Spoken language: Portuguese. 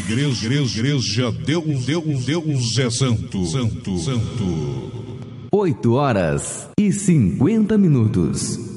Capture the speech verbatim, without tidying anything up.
igreja, igreja, igreja, Deus, Deus, Deus é santo, santo, santo. oito horas e cinquenta minutos.